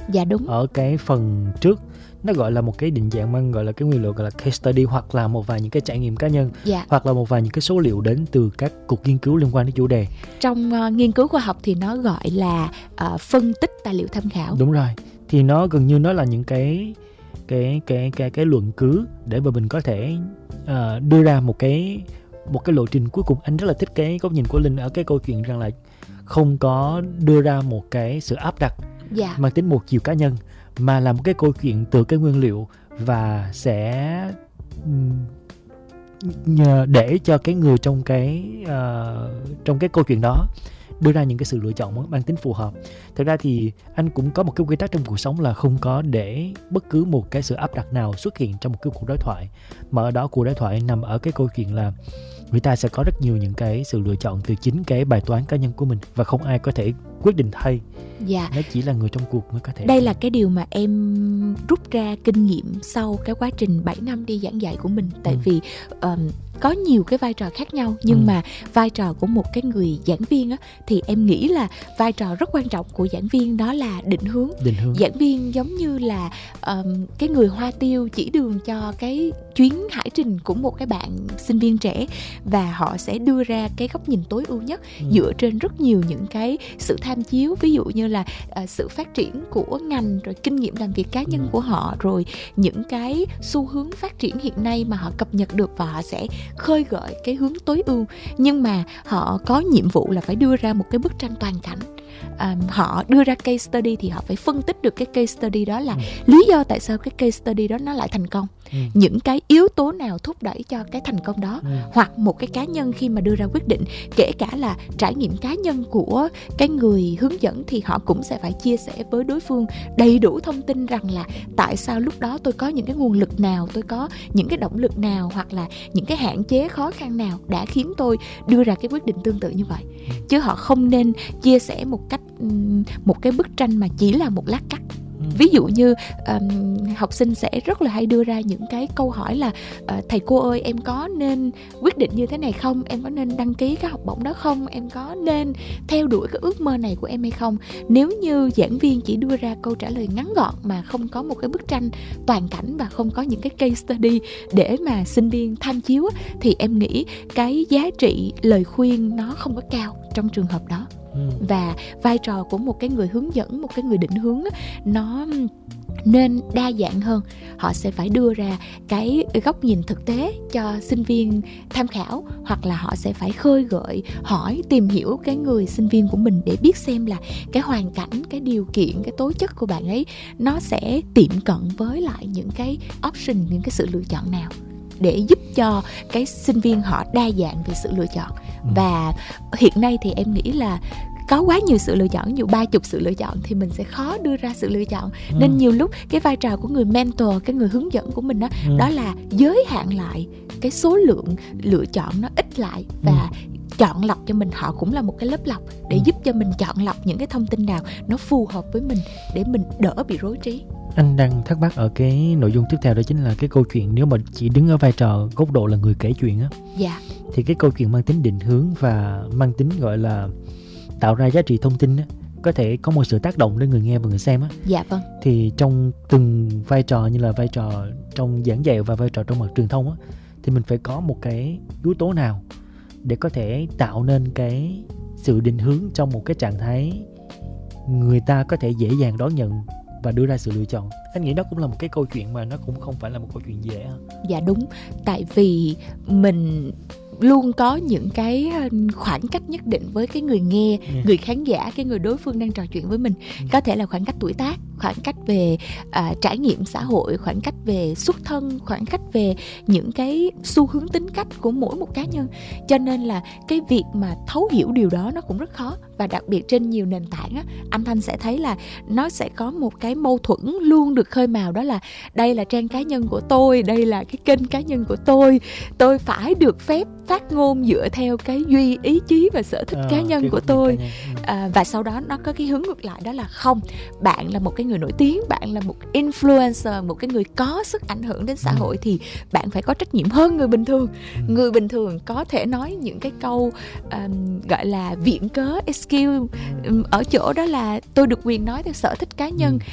Dạ đúng. Ở cái phần trước nó gọi là một cái định dạng mang gọi là cái nguyên liệu gọi là case study, hoặc là một vài những cái trải nghiệm cá nhân, hoặc là một vài những cái số liệu đến từ các cuộc nghiên cứu liên quan đến chủ đề. Trong nghiên cứu khoa học thì nó gọi là phân tích tài liệu tham khảo. Đúng rồi. Thì nó gần như nó là những cái luận cứ để mà mình có thể đưa ra một cái lộ trình cuối cùng. Anh rất là thích cái góc nhìn của Linh ở cái câu chuyện rằng là không có đưa ra một cái sự áp đặt mang tính một chiều cá nhân, mà là một cái câu chuyện từ cái nguyên liệu, và sẽ để cho cái người trong cái câu chuyện đó đưa ra những cái sự lựa chọn mang tính phù hợp. Thật ra thì anh cũng có một cái quy tắc trong cuộc sống là không có để bất cứ một cái sự áp đặt nào xuất hiện trong một cái cuộc đối thoại, mà ở đó cuộc đối thoại nằm ở cái câu chuyện là người ta sẽ có rất nhiều những cái sự lựa chọn từ chính cái bài toán cá nhân của mình, và không ai có thể quyết định thay. Nó chỉ là người trong cuộc mới có thể. Đây là cái điều mà em rút ra kinh nghiệm sau cái quá trình 7 năm đi giảng dạy của mình. Tại vì có nhiều cái vai trò khác nhau, nhưng mà vai trò của một cái người giảng viên á, thì em nghĩ là vai trò rất quan trọng của giảng viên đó là định hướng. Giảng viên giống như là cái người hoa tiêu chỉ đường cho cái chuyến hải trình của một cái bạn sinh viên trẻ, và họ sẽ đưa ra cái góc nhìn tối ưu nhất dựa trên rất nhiều những cái sự tham chiếu, ví dụ như là sự phát triển của ngành, rồi kinh nghiệm làm việc cá nhân của họ, rồi những cái xu hướng phát triển hiện nay mà họ cập nhật được, và họ sẽ khơi gợi cái hướng tối ưu. Nhưng mà họ có nhiệm vụ là phải đưa ra một cái bức tranh toàn cảnh. Họ đưa ra case study thì họ phải phân tích được cái case study đó là lý do tại sao cái case study đó nó lại thành công, những cái yếu tố nào thúc đẩy cho cái thành công đó, hoặc một cái cá nhân khi mà đưa ra quyết định, kể cả là trải nghiệm cá nhân của cái người hướng dẫn, thì họ cũng sẽ phải chia sẻ với đối phương đầy đủ thông tin rằng là tại sao lúc đó tôi có những cái nguồn lực nào, tôi có những cái động lực nào, hoặc là những cái hạn chế khó khăn nào đã khiến tôi đưa ra cái quyết định tương tự như vậy. Chứ họ không nên chia sẻ một cái bức tranh mà chỉ là một lát cắt. Ví dụ như học sinh sẽ rất là hay đưa ra những cái câu hỏi là thầy cô ơi, em có nên quyết định như thế này không? Em có nên đăng ký cái học bổng đó không? Em có nên theo đuổi cái ước mơ này của em hay không? Nếu như giảng viên chỉ đưa ra câu trả lời ngắn gọn mà không có một cái bức tranh toàn cảnh và không có những cái case study để mà sinh viên tham chiếu, thì em nghĩ cái giá trị lời khuyên nó không có cao trong trường hợp đó. Và vai trò của một cái người hướng dẫn, một cái người định hướng, nó nên đa dạng hơn. Họ sẽ phải đưa ra cái góc nhìn thực tế cho sinh viên tham khảo, hoặc là họ sẽ phải khơi gợi, hỏi, tìm hiểu cái người sinh viên của mình để biết xem là cái hoàn cảnh, cái điều kiện, cái tố chất của bạn ấy nó sẽ tiệm cận với lại những cái option, những cái sự lựa chọn nào, để giúp cho cái sinh viên họ đa dạng về sự lựa chọn. Và hiện nay thì em nghĩ là có quá nhiều sự lựa chọn, ví dụ 30 sự lựa chọn thì mình sẽ khó đưa ra sự lựa chọn. Nên nhiều lúc cái vai trò của người mentor, cái người hướng dẫn của mình đó, đó là giới hạn lại cái số lượng lựa chọn nó ít lại, và chọn lọc cho mình. Họ cũng là một cái lớp lọc để giúp cho mình chọn lọc những cái thông tin nào nó phù hợp với mình, để mình đỡ bị rối trí. Anh đang thắc mắc ở cái nội dung tiếp theo, đó chính là cái câu chuyện nếu mà chỉ đứng ở vai trò góc độ là người kể chuyện á, thì cái câu chuyện mang tính định hướng và mang tính gọi là tạo ra giá trị thông tin á, có thể có một sự tác động đến người nghe và người xem á. Dạ vâng. Thì trong từng vai trò, như là vai trò trong giảng dạy và vai trò trong mặt truyền thông á, thì mình phải có một cái yếu tố nào để có thể tạo nên cái sự định hướng trong một cái trạng thái người ta có thể dễ dàng đón nhận và đưa ra sự lựa chọn. Anh nghĩ đó cũng là một cái câu chuyện mà nó cũng không phải là một câu chuyện dễ. Dạ đúng, tại vì mình luôn có những cái khoảng cách nhất định với cái người nghe, người khán giả, cái người đối phương đang trò chuyện với mình. Có thể là khoảng cách tuổi tác, khoảng cách về trải nghiệm xã hội, khoảng cách về xuất thân, khoảng cách về những cái xu hướng tính cách của mỗi một cá nhân. Cho nên là cái việc mà thấu hiểu điều đó nó cũng rất khó. Và đặc biệt trên nhiều nền tảng á, anh Thanh sẽ thấy là nó sẽ có một cái mâu thuẫn luôn được khơi mào, đó là đây là trang cá nhân của tôi, đây là cái kênh cá nhân của tôi phải được phép phát ngôn dựa theo cái duy ý chí và sở thích cá nhân của tôi. Và sau đó nó có cái hướng ngược lại, đó là không, bạn là một cái người nổi tiếng, bạn là một influencer, một cái người có sức ảnh hưởng đến xã hội, thì bạn phải có trách nhiệm hơn người bình thường. Người bình thường có thể nói những cái câu gọi là viện cớ, excuse, ở chỗ đó là tôi được quyền nói theo sở thích cá nhân,